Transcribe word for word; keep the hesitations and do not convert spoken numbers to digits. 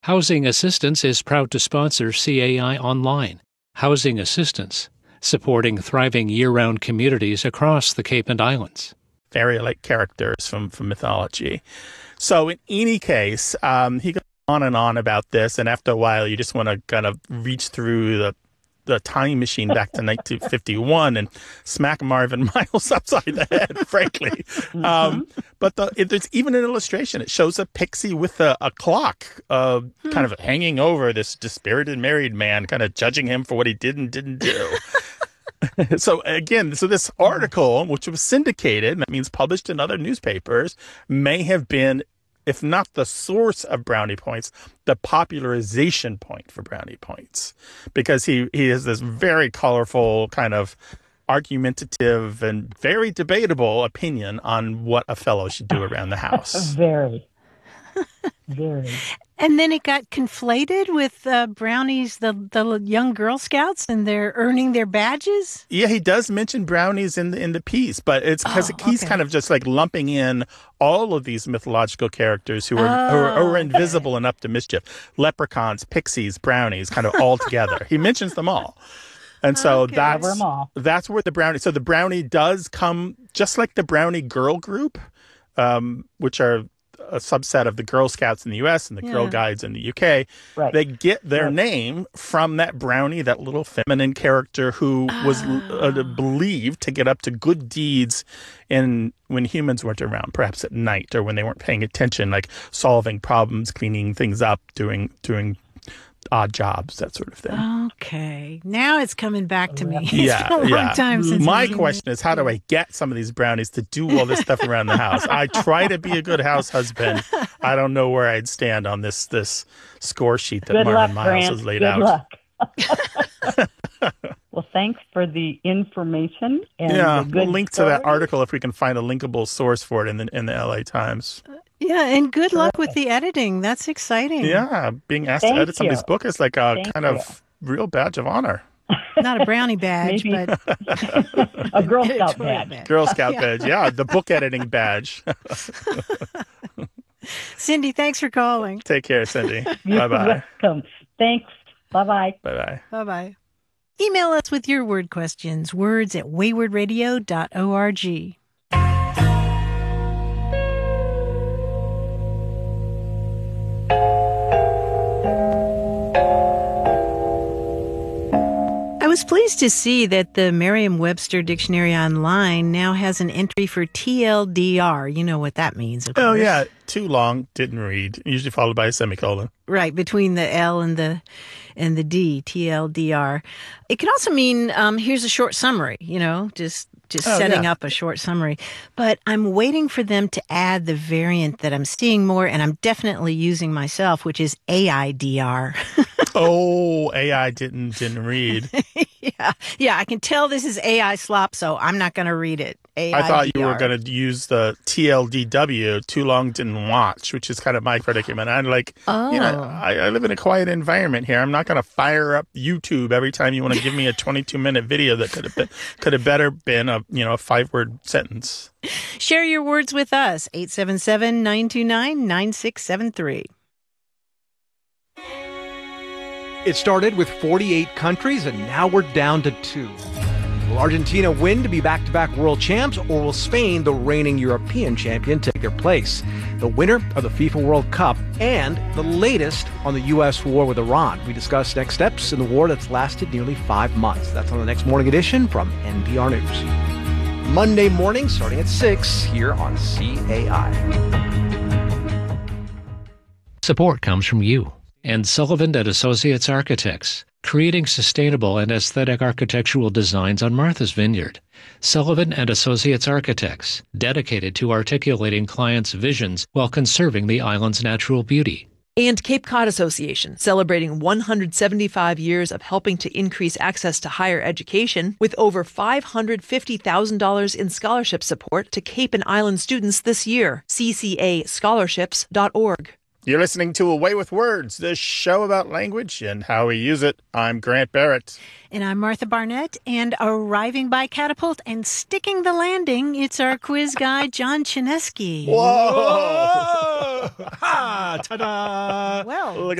Housing Assistance is proud to sponsor C A I Online. Housing Assistance, supporting thriving year-round communities across the Cape and Islands. Fairy-like characters from, from mythology. So in any case, um, he goes on and on about this, and after a while, you just want to kind of reach through the the time machine back to nineteen fifty-one and smack Marvin Miles upside the head, frankly. Mm-hmm. Um, but the, it, there's even an illustration. It shows a pixie with a, a clock uh, hmm. kind of hanging over this dispirited married man, kind of judging him for what he did and didn't do. So again, so this article, which was syndicated, that means published in other newspapers, may have been, if not the source of brownie points, the popularization point for brownie points, because he, he has this very colorful kind of argumentative and very debatable opinion on what a fellow should do around the house. Very. Very. And then it got conflated with uh, brownies, the the young Girl Scouts, and they're earning their badges. Yeah, he does mention brownies in the in the piece, but it's because oh, he's okay. kind of just like lumping in all of these mythological characters who are, oh, who are, who are invisible okay. and up to mischief. Leprechauns, pixies, brownies, kind of all together. He mentions them all. And so okay. that's, that's where the brownie, so the brownie does come, just like the brownie girl group, um, which are a subset of the Girl Scouts in the U S and the yeah. Girl Guides in the U K. Right. They get their right. name from that brownie, that little feminine character who oh. was uh, believed to get up to good deeds in when humans weren't around, perhaps at night or when they weren't paying attention, like solving problems, cleaning things up, doing doing odd jobs, that sort of thing. Okay. Now it's coming back to me. Yeah, it's been a long yeah. time since My question is, how do I get some of these brownies to do all this stuff around the house? I try to be a good house husband. I don't know where I'd stand on this this score sheet that good Marvin luck, Miles Grant. has laid good out. Luck. Well, thanks for the information. And yeah, the good we'll link story. to that article if we can find a linkable source for it in the in the L A Times. Yeah, and good luck with the editing. That's exciting. Yeah, being asked Thank to edit you. somebody's book is like a Thank kind you. of real badge of honor. Not a brownie badge, Maybe. but a Girl Scout badge. badge. Girl Scout yeah. badge, yeah, the book editing badge. Cindy, thanks for calling. Take care, Cindy. You're Bye-bye. welcome. Thanks. Bye-bye. Bye-bye. Bye-bye. Email us with your word questions, words at wayward radio dot org. I was pleased to see that the Merriam-Webster Dictionary Online now has an entry for T L D R. You know what that means, of course. Oh, yeah. Too long, didn't read. Usually followed by a semicolon. Right, between the L and the and the D, T L D R. It can also mean, um, here's a short summary, you know, just just oh, setting yeah. up a short summary. But I'm waiting for them to add the variant that I'm seeing more, and I'm definitely using myself, which is A I D R. Oh, A I didn't didn't read. yeah, yeah, I can tell this is A I slop, so I'm not going to read it. A I D R. I thought you were going to use the T L D W, too long didn't watch, which is kind of my predicament. I'm like, oh. you know, I, I live in a quiet environment here. I'm not going to fire up YouTube every time you want to give me a twenty-two minute video that could have been, could have better been a, you know, a five word sentence. Share your words with us. eight seven seven, nine two nine, nine six seven three. It started with forty-eight countries, and now we're down to two. Will Argentina win to be back-to-back world champs, or will Spain, the reigning European champion, take their place? The winner of the FIFA World Cup and the latest on the U S war with Iran. We discuss next steps in the war that's lasted nearly five months. That's on the next morning edition from N P R News. Monday morning, starting at six, here on C A I. Support comes from you and Sullivan and Associates Architects, creating sustainable and aesthetic architectural designs on Martha's Vineyard. Sullivan and Associates Architects, dedicated to articulating clients' visions while conserving the island's natural beauty. And Cape Cod Association, celebrating one hundred seventy-five years of helping to increase access to higher education with over five hundred fifty thousand dollars in scholarship support to Cape and Island students this year. C C A scholarships dot org. You're listening to Away with Words, the show about language and how we use it. I'm Grant Barrett. And I'm Martha Barnett. And arriving by catapult and sticking the landing, it's our quiz guy, John Chinesky. Whoa! Ha! Ta-da! Well, look